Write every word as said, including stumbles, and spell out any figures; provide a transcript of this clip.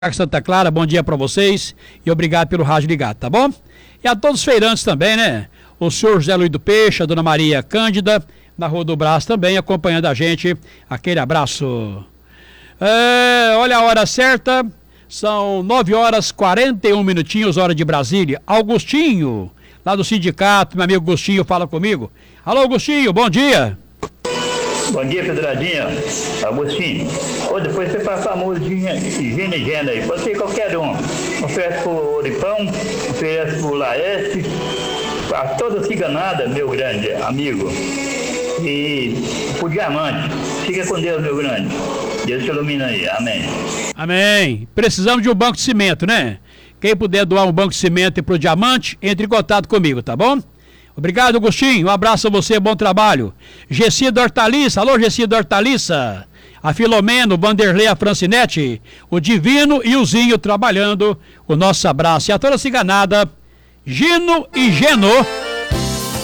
Santa Clara, bom dia para vocês e obrigado pelo rádio ligado, tá bom? E a todos os feirantes também, né? O senhor José Luiz do Peixe, a dona Maria Cândida, na Rua do Brás também, acompanhando a gente. Aquele abraço. É, olha a hora certa, são nove horas e quarenta e um minutinhos, hora de Brasília. Augustinho, lá do sindicato, meu amigo Agostinho, fala comigo. Alô, Agostinho, bom dia. Bom dia, Pedradinha. Agostinho. Ou depois você passa a musiquinha higiene e higiene aí. Pode ser qualquer um. Oferece pro Oripão, oferece pro Laeste, a toda ciganada, meu grande amigo. E pro Diamante. Fica com Deus, meu grande. Deus te ilumina aí. Amém. Amém. Precisamos de um banco de cimento, né? Quem puder doar um banco de cimento pro Diamante, entre em contato comigo, tá bom? Obrigado, Agostinho. Um abraço a você, bom trabalho. Gessi da Hortaliça, alô, Gessi da Hortaliça. A Filomeno, o Vanderlei, a Francinete, o Divino e o Zinho trabalhando. O nosso abraço. E a toda ciganada, Gino e Genô.